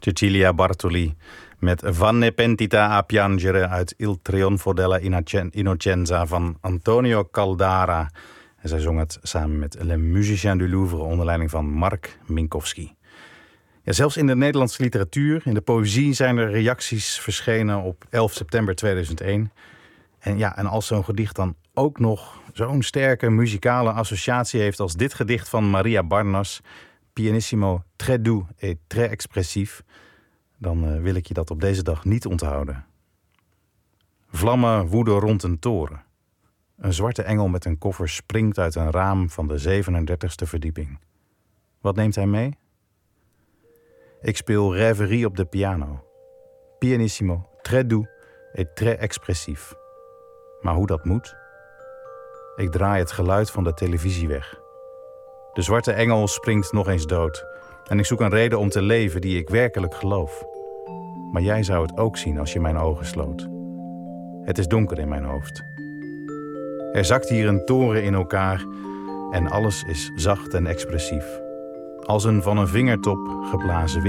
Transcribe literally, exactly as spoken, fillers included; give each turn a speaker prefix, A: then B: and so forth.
A: Cecilia Bartoli met Vanne pentita a piangere uit Il trionfo della Innocenza van Antonio Caldara. En zij zong het samen met Le Musicien du Louvre onder leiding van Mark Minkowski. Ja, zelfs in de Nederlandse literatuur, in de poëzie, zijn er reacties verschenen op elf september tweeduizend één. En ja, en als zo'n gedicht dan ook nog zo'n sterke muzikale associatie heeft als dit gedicht van Maria Barnas, pianissimo, très doux et très expressief, dan uh, wil ik je dat op deze dag niet onthouden. Vlammen woeden rond een toren. Een zwarte engel met een koffer springt uit een raam van de zevenendertigste verdieping. Wat neemt hij mee? Ik speel Rêverie op de piano. Pianissimo, très doux et très expressief. Maar hoe dat moet? Ik draai het geluid van de televisie weg. De zwarte engel springt nog eens dood. En ik zoek een reden om te leven die ik werkelijk geloof. Maar jij zou het ook zien als je mijn ogen sloot. Het is donker in mijn hoofd. Er zakt hier een toren in elkaar en alles is zacht en expressief. Als een van een vingertop geblazen wind.